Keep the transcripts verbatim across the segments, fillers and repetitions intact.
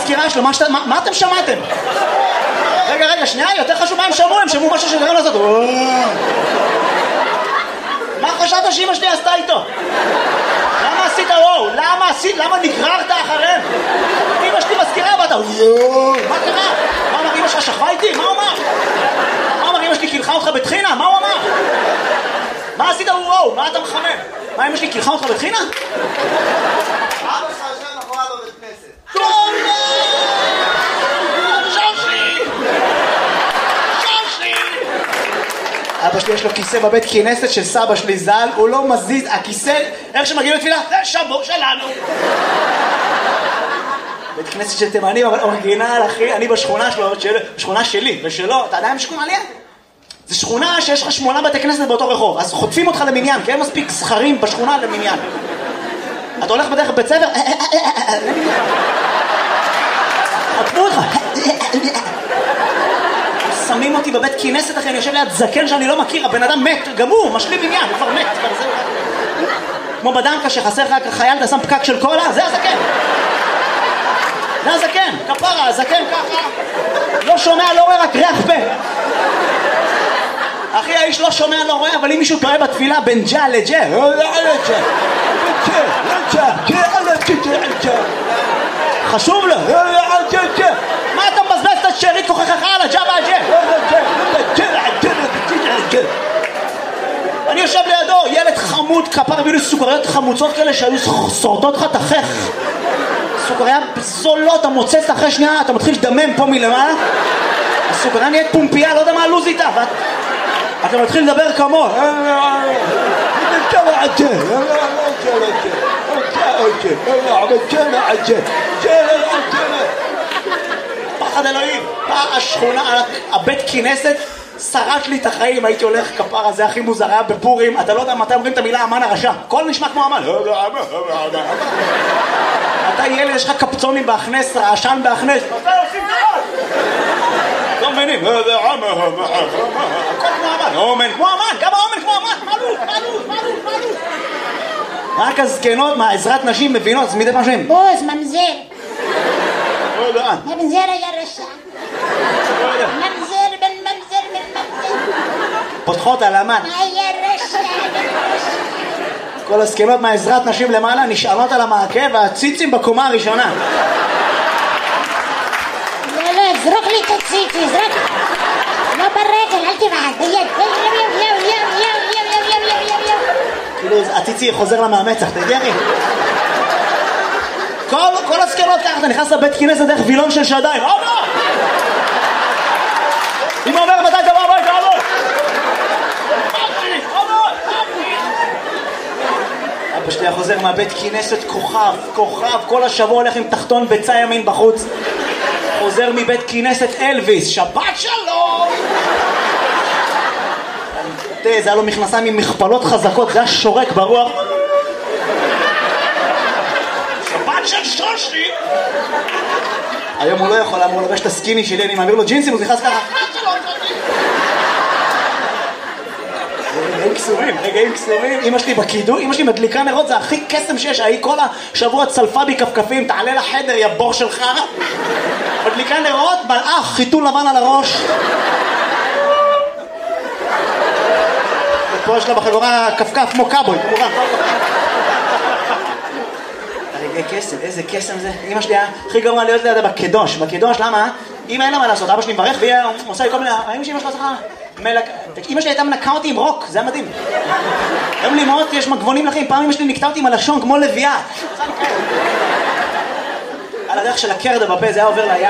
המזכירה שלו, מה, שת... מה, מה אתם שמעתם? רגע, רגע, שנייה, יותר חשוב מה הם שמעו, הם שמעו משהו שגרם לעשות. מה חשבת שאמא שלי עשתה איתו? למה עשית וואו? למה עשית? למה נגררת אחריהם? אמא שלי מזכירה ואתה, מה קרה? מה אמר, אמא שלך שכבה איתי? מה הוא אמר? מה אמר, אמא שלי קילחה אותך בתחינה? מה הוא אמר? מה עשית וואו? מה אתה מחמם? מה, אמא שלי קילחה אותך בתחינה? אבא שלך יושב מאחורי בבית כנסת. תודה! שושי! שושי! אבא שלי יש לו כיסא בבית כנסת של סבא שלי ז"ל, הוא לא מזיז, הכיסא, איך שמגיעים לתפילה? זה שבור שלנו! בית כנסת של תימנים, אבל אורגינל, אחי, אני בשכונה שלו, בשכונה שלי ושלו, אתה יודע מה שכונה עליה? זה שכונה שיש לך שמונה בתי כנסת באותו רחוב, אז חוטפים אותך למניין, כי אין מספיק זכרים בשכונה למניין. אתה הולך בדרך בית ספר, חטפו אותך. שמים אותי בבית כנסת, אחי, אני יושב ליד זקן שאני לא מכיר, הבן אדם מת, גם הוא, משלים עניין, הוא כבר מת. כמו בדנקה שחסר לך חייל, אתה שם פקק של קולה, זה הזקן. זה הזקן, כפרה, הזקן ככה. לא שומע, לא רואה, רק ריח פה. אחי, האיש לא שומע, לא רואה, אבל אם מישהו טועה בתפילה בין ג'ה לג'ה, חשוב לו. מה אתה מבזבז את השארית כוחך על הג'ה והג'ה? אני יושב לידו, ילד חמוד, כפר הביאו לי סוכריות חמוצות כאלה שהיו שורטות לך תחך. סוכריה זולות, אתה מוצץ אחרי שנייה, אתה מתחיל לדמם פה מלמעלה. הסוכריה נהיית פומפייה, לא יודע מה הלוז איתה. אתה מתחיל לדבר כמו פחד אלוהים. השכונה, הבית כנסת שרט לי את החיים. הייתי הולך כפרה, זה הכי מוזר, היה בפורים, אתה לא יודע מתי אומרים את המילה אמן הרשע, הכל נשמע כמו אמן. אתה ילד, יש לך קפצונים בהכנס, רעשן בהכנס, מתי עושים דבר? לא מבינים, הכל כמו אמן, אומן כמו אמן, גם האומן כמו אמן, מעלות, מעלות, מעלות, מעלות. רק הזקנות מהעזרת נשים מבינות, זה מדי פעם שהם בוז, ממזר. ממזר היה רשע. ממזר בן ממזר בן ממזר. פותחות על אמן. היה רשע בן רשע. כל הזקנות מהעזרת נשים למעלה נשענות על המעקה והציצים בקומה הראשונה. לא, לא, זרוק לי את הציצי, זרוק. לא ברגל, אל תבעד, ביד. יו, יו, יו, יו, יו, יו, יו, יו, יו, יו. כאילו, הציצי חוזר לה מהמצח, תגיע לי. כל, כל הזקנות ככה, אתה נכנס לבית כנסת דרך וילון של שדיים. אבא! אמא אומר, מתי אתה בא הביתה, אבא? אבא שלי חוזר מהבית כנסת כוכב, כוכב, כל השבוע הולך עם תחתון ביצה ימין בחוץ. חוזר מבית כנסת אלוויס, שבת שלום! תראה, זה היה לו מכנסיים עם מכפלות חזקות, זה היה שורק ברוח. שבת של שושי! היום הוא לא יכול, הוא לובש את הסקיני שלי, אני מעביר לו ג'ינסים, הוא נכנס ככה. רגעים קסומים, רגעים קסומים. אמא שלי בקידום, אמא שלי מדליקה נרות, זה הכי קסם שיש. היא כל השבוע צלפה בי כפכפים, תעלה לחדר, יא בור שלך. מדליקה נרות, מלאך, חיתול לבן על הראש. ופה יש לה בחגורה כפכף כמו קאבוי, כמובן. רגעי קסם, איזה קסם זה. אמא שלי הכי גרוע להיות לידה בקדוש. בקדוש, למה? אמא אין לה מה לעשות, אבא שלי מברך והיא עושה לי כל מיני... אמא שלי משהו לעשות מלק... אמא שלי הייתה מנקה אותי עם רוק, זה היה מדהים. היום לי מאוד יש מגבונים לכם, פעם אמא שלי נקטה אותי עם הלשון כמו לביאה. על הדרך של הקרדה בפה, זה היה עובר ליד.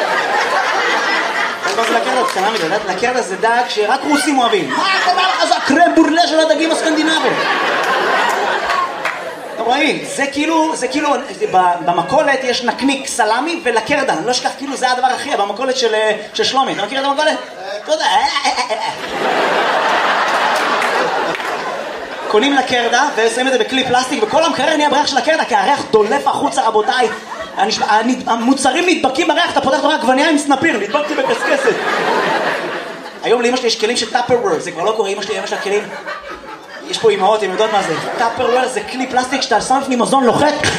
מה זה לקרדה? קטנה מדי, לקרדה זה דג שרק רוסים אוהבים. מה אתה אומר לך? זה הקרם בורלה של הדגים הסקנדינבים. אתה רואים, זה כאילו, זה כאילו, במקולת יש נקניק סלמי ולקרדה, אני לא אשכח, כאילו זה הדבר הכי, במקולת של שלומי, אתה מכיר את המקולת? תודה. קונים לקרדה ושמים את זה בכלי פלסטיק, וכל המקרר נהיה בריח של הקרדה, כי הריח דולף החוצה, רבותיי. המוצרים נדבקים בריח, אתה פותח רק עגבנייה עם סנפיר, נדבקתי בקסקסת. היום לאמא שלי יש כלים של טאפרוור, זה כבר לא קורה, אמא שלי, אמא שלה כלים. יש פה אמהות, הן יודעות מה זה. טאפרוור זה כלי פלסטיק שאתה שם לפני מזון לוחת.